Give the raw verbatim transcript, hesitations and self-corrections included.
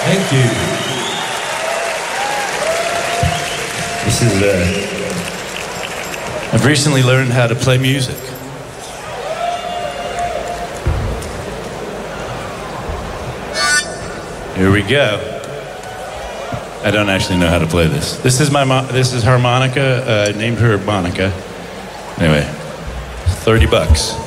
Thank you. This is, uh, I've recently learned how to play music. Here we go. I don't actually know how to play this. This is my mo- this is harmonica. Uh, I named her Monica. Anyway, thirty bucks.